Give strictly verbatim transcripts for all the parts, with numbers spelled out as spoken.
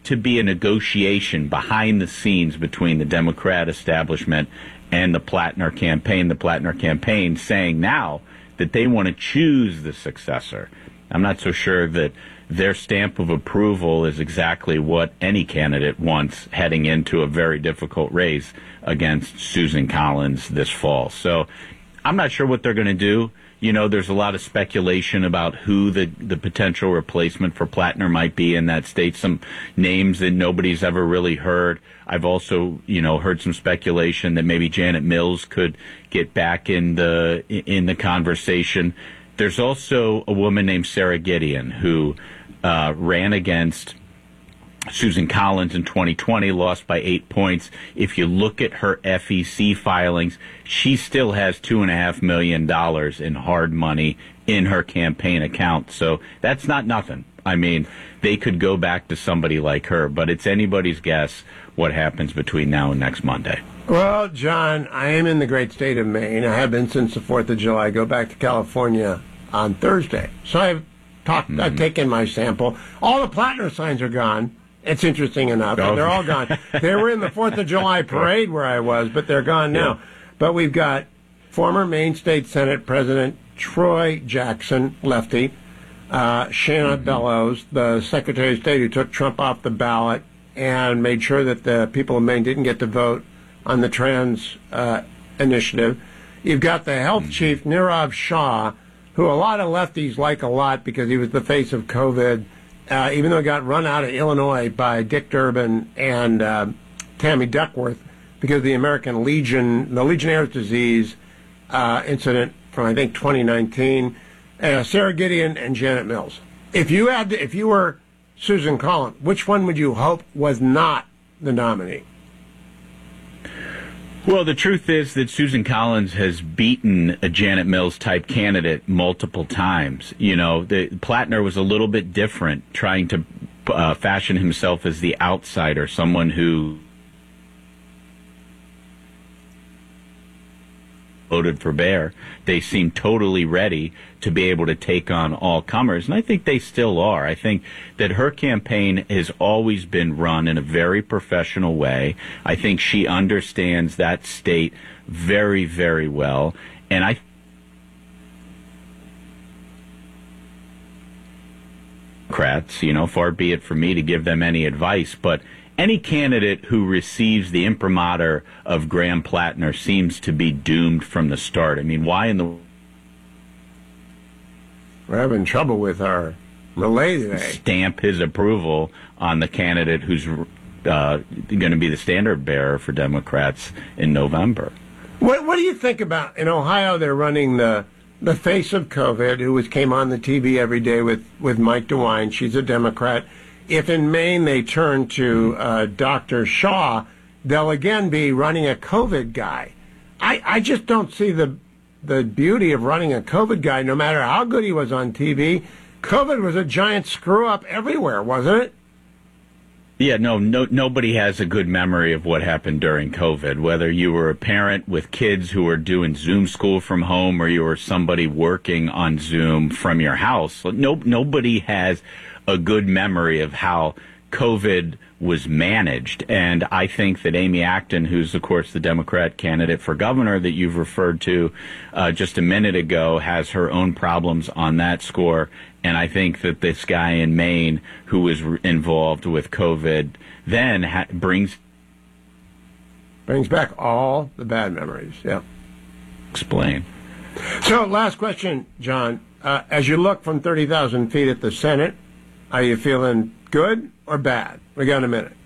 to be a negotiation behind the scenes between the Democrat establishment and the Plattner campaign. The Plattner campaign saying now that they want to choose the successor. I'm not so sure that their stamp of approval is exactly what any candidate wants heading into a very difficult race against Susan Collins this fall. So I'm not sure what they're going to do. You know, there's a lot of speculation about who the, the potential replacement for Plattner might be in that state, some names that nobody's ever really heard. I've also, you know, heard some speculation that maybe Janet Mills could get back in the in the conversation. There's also a woman named Sarah Gideon who uh, ran against Susan Collins in twenty twenty, lost by eight points. If you look at her F E C filings, she still has two and a half million dollars in hard money in her campaign account. So that's not nothing. I mean, they could go back to somebody like her, but it's anybody's guess what happens between now and next Monday. Well, John, I am in the great state of Maine. I have been since the fourth of July. I go back to California on Thursday. So I've talked, mm-hmm. I've taken my sample. All the Plattner signs are gone. It's interesting enough. Oh. They're all gone. They were in the fourth of July parade where I was, but they're gone now. Yeah. But we've got former Maine State Senate President Troy Jackson, lefty, uh, Shanna mm-hmm. Bellows, the Secretary of State who took Trump off the ballot and made sure that the people of Maine didn't get to vote on the trans uh, initiative. You've got the health mm-hmm. chief, Nirav Shah, who a lot of lefties like a lot because he was the face of COVID. Uh, even though he got run out of Illinois by Dick Durbin and uh, Tammy Duckworth because of the American Legion, the Legionnaire's disease uh, incident from, I think, twenty nineteen, uh, Sarah Gideon and Janet Mills. If you had, to, if you were Susan Collins, which one would you hope was not the nominee? Well, the truth is that Susan Collins has beaten a Janet Mills-type candidate multiple times. You know, the, Plattner was a little bit different, trying to uh, fashion himself as the outsider, someone who voted for Bear. They seem totally ready to be able to take on all comers, and I think they still are. I think that her campaign has always been run in a very professional way. I think she understands that state very, very well, and I Democrats, you know, far be it for me to give them any advice, but any candidate who receives the imprimatur of Graham Plattner seems to be doomed from the start. I mean, why in the... We're having trouble with our relay today. Stamp his approval on the candidate who's uh, going to be the standard bearer for Democrats in November. What, what do you think about, in Ohio, they're running the the face of COVID, who was came on the T V every day with, with Mike DeWine. She's a Democrat. If in Maine they turn to uh, Doctor Shaw, they'll again be running a COVID guy. I, I just don't see the the beauty of running a COVID guy, no matter how good he was on T V. COVID was a giant screw-up everywhere, wasn't it? Yeah, no, no, nobody has a good memory of what happened during COVID, whether you were a parent with kids who were doing Zoom school from home or you were somebody working on Zoom from your house. No, nobody has a good memory of how COVID was managed. And I think that Amy Acton, who's, of course, the Democrat candidate for governor that you've referred to uh, just a minute ago, has her own problems on that score. And I think that this guy in Maine who was re- involved with COVID then ha- brings... Brings back all the bad memories, yeah. Explain. So, last question, John. Uh, as you look from thirty thousand feet at the Senate, are you feeling good or bad? We got a minute.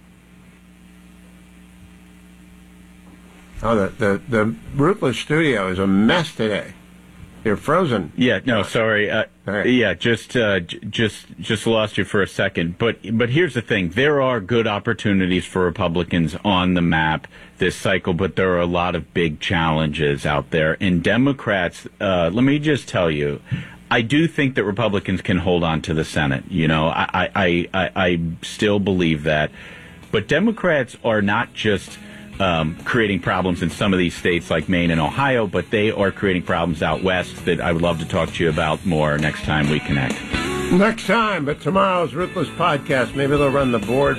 Oh, the, the, the Ruthless studio is a mess today. You're frozen. Yeah, no, sorry. Uh, right. Yeah, just uh, j- just just lost you for a second. But but here's the thing: there are good opportunities for Republicans on the map this cycle, but there are a lot of big challenges out there. And Democrats, uh, let me just tell you, I do think that Republicans can hold on to the Senate. You know, I I I, I still believe that. But Democrats are not just Um, creating problems in some of these states like Maine and Ohio, but they are creating problems out west that I would love to talk to you about more next time we connect. Next time, but tomorrow's Ruthless podcast, maybe they'll run the board